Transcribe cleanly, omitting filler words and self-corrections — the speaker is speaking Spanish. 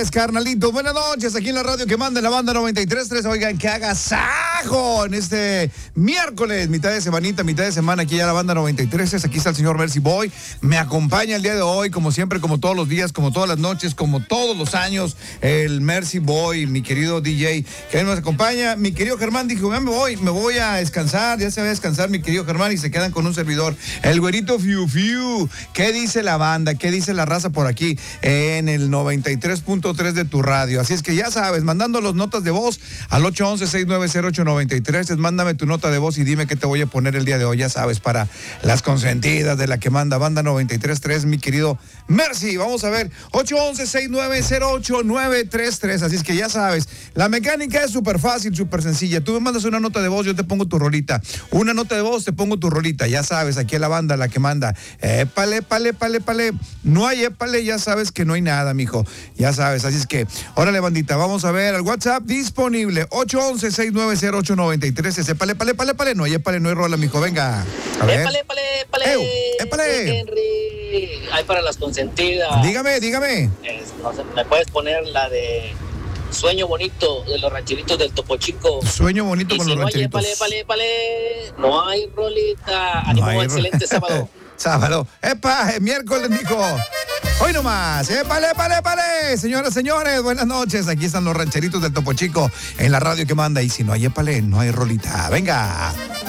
noches, carnalitos. Buenas noches, aquí en la radio que manda en la banda 93.3. Oigan, que agasajo en este miércoles, mitad de semana, aquí ya la banda 93.3. Aquí está el señor Mercy Boy. Me acompaña el día de hoy, como siempre, como todos los días, como todas las noches, como todos los años, el Mercy Boy, mi querido DJ, que nos acompaña. Mi querido Germán dijo, me voy a descansar, ya se va a descansar mi querido Germán, y se quedan con un servidor, el güerito Fiu Fiu. ¿Qué dice la banda? ¿Qué dice la raza por aquí en el 93.3 de tu radio? Así es que ya sabes, mandando las notas de voz al 811-690-893, mándame tu nota de voz y dime qué te voy a poner el día de hoy, ya sabes, para las consentidas de la que manda banda 93.3, mi querido Mercy. Vamos a ver, 811-690-893, así es que ya sabes, la mecánica es súper fácil, súper sencilla. Tú me mandas una nota de voz, yo te pongo tu rolita. Una nota de voz, te pongo tu rolita, ya sabes, aquí a la banda, la que manda. Épale. No hay épale, ya sabes que no hay nada, mijo. Ya sabes, así es que, órale, bandita, vamos a ver el WhatsApp disponible, 811-690-893. Épale. No hay épale, no hay rola, mijo. Venga. A ver. Épale. Henry, hay para las consentidas. Dígame. No sé, ¿me puedes poner la de Sueño Bonito de los rancheritos del Topo Chico? Sueño bonito y con si los no hay rancheritos. no hay rolita. Ánimo, excelente sábado. Sábado. ¡Epa! Miércoles, mijo. Hoy nomás. ¡Épale! Señoras, señores, buenas noches. Aquí están los rancheritos del Topo Chico en la radio que manda. Y si no hay épale, no hay rolita. Venga.